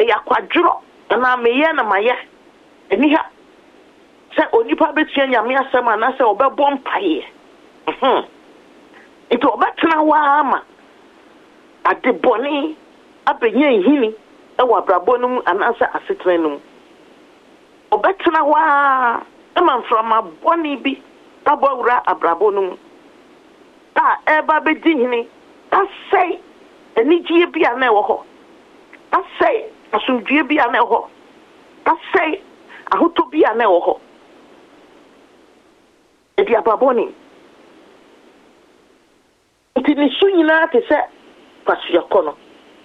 ya kwadworo na meye na maye eni ha se onipa betua nyame asem ana se obebọ mpaye ito obetena wa ama adeboni abenya hini ewa brabonum ana se asetrenum obetena wa emanframa boni bi abawura abrabonum ta eba bedi hini ta sei enijie bia na ewo ho ta sei asumdue bia na ewo ho ta sei ahoto bia na ewo ho edi ababoni iti ni sunyina te se kwasua kono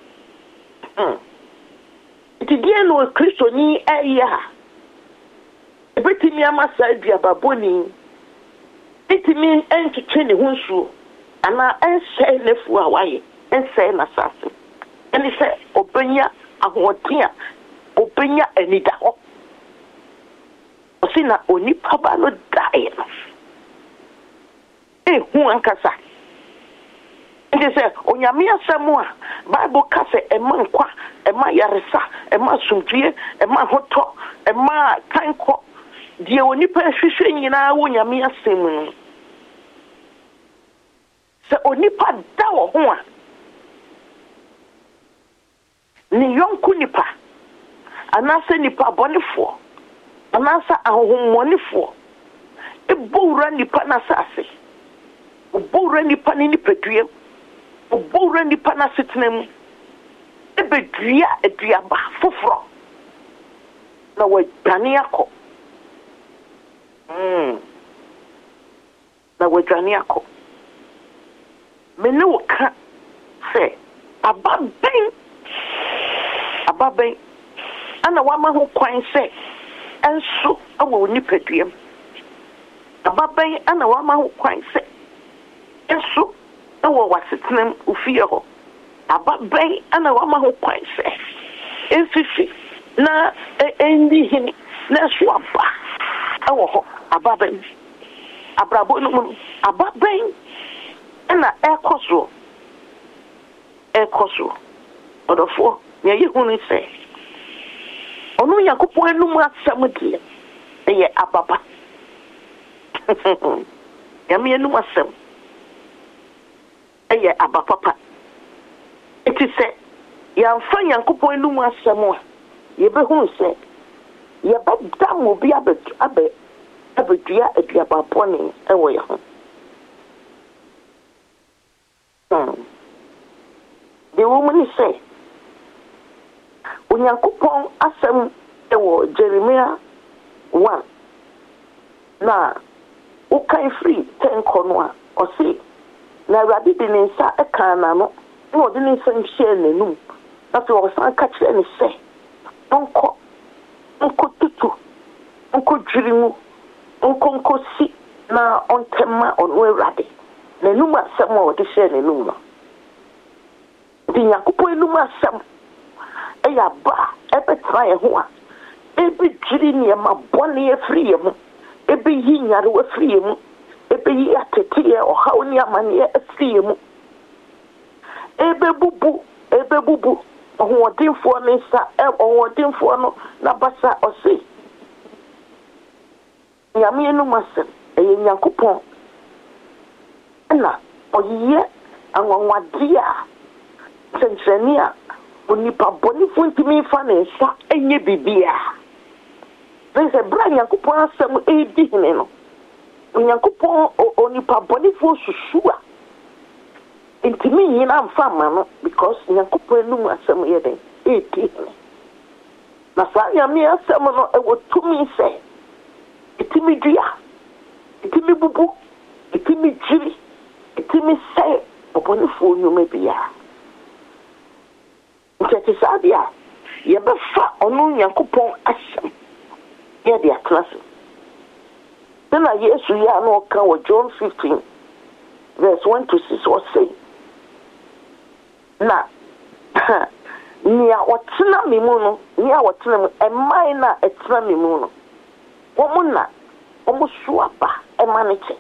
iti die no Kristo ni eya ebetimi amasa edi ababoni iti mi entwetwe ne hunsu ana ense nefu awaye ense na sase eni se obenya ahotia obenya enida ho osina onipa ba no dae no hu ankasa ndi se onyame asemu a Bible ka se ema nkwa ema yaresa ema sumdue ema hoto ema kanko die onipa hwehwe nyina wo nyame asemu se onipa da wo ho a ni yonku nipa anase nipa bonefo anasa ahohommonefo ebowura nipa na sase obowura nipa ni nipadua obowura nipa na setnam ebedua eduaba foforo na wadwane akọ na wadwane akọ mene woka se ababen ana wama ho kwan se enso awo nipaduam ababen ana wama ho kwan se enso awo wasetnam ofie ho ababen ana wama ho kwan se enfifi na endi hini na so aba awo ho ababen abrabo no ababen ana ekoso odofo ne yehunu se onu yakopon enum asem die eye ababa yame enum asem eye abapapa eti se yamfa yakopon enum asem a yebehunu se yebedam obi abedua aduabapone ewo ye ho the woman say Onyankopon asem ewo Jeremiah 1 na ukan free 10 kono a osi na Awurade de ne nsa eka na no na ode ne nsa nhye nanum na so o san ka kire ne se onko tutu onko dwirimu onko si na ontema onu Awurade nanum asem a ode hye nanum no di Nyankopon enum asem eya ba ebetra ye ho a ebi dwiri ne ma bone afri ye mu ebi yi nyare wafri ye mu ebi yi atete ye ohaw ne amane afri ye mu ebe bubu ohodinfo ne sa ohodinfo no na basa osi nyame enum asem eye Nyankopon na oyiye anwanwade a sentrania onipa bonifo ntimi fa ne nsa enye bibia ze bra Nyankopon asem edi hene no Nyankopon onipa bonifo susua ntimi nyina mfa ma no because Nyankopon enum asem ye den edi hene na sa nyame asem no ewo tumi se etimi dua etimi bubu etimi jiri etimi se bonifo nyuma bia Nti sabia yebefa onu Nyankopon asem ye dia class. Then Yesu ya no ka wo John 15 verse 1 to 6 or say na nia wotena mimu no nia wotena mu emai na etena mimu no wo na wo so aba emaniche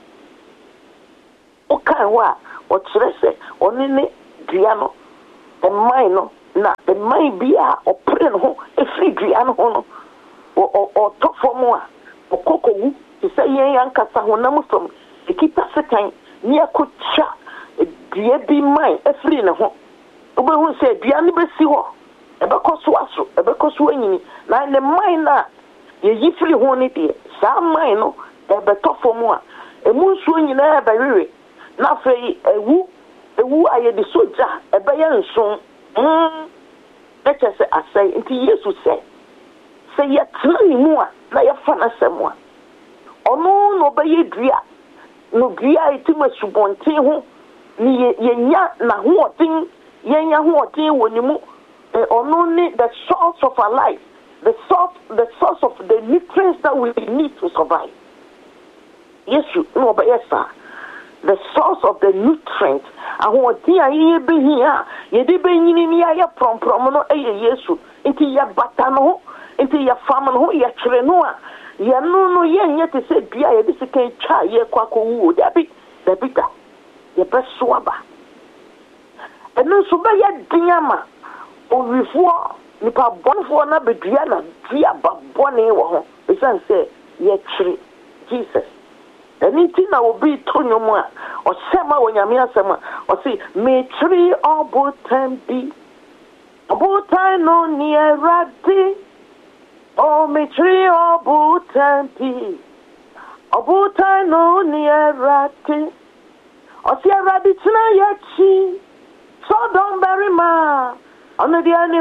o kan wa o kire se oni ne dia no emai no na the mind be a opre no efri dua no ho no o tofo a okokowu ti say yen yankasa honam fam ekita sekan ni akocha dua bi mind efri ne ho obehu say dua ne besi ho ebekoso aso ebekoso anyini na the mind na ye yifri ho ne de sa mind no ebetofo mu a emu nsuo nyina ebewewe na fei ewu ayede soja ebeye nson se asay nti Yesu se ye tena mu a na ye fa na semu a ono no beye dua no dua etima subonten ho ni ye nya na hoodin ye nya hoodin wonimu ono ni the source of our life, the source of the nutrients that we need to survive. Yesu no beye sa the source of the nutrients ahoɔden a ye be hia ye de be nyini ni ya promprom no Yesu nti ya bata no ho nti ya fam no ho ya kyere no a ye no ye nye te se dua ye de sika twa ye kwakowu dabi da ye beso aba eno so be ye diama owifo nipa bonfo na bedua na dua babone wo ho esan se ye kyere Jesus. Anything I will be Tonyomo or Sema when Yamia Sema or see me tree or botan be a botan no near ratty or me tree or botan be a botan no near ratty or see a rabbit na yachi so don't bury ma on the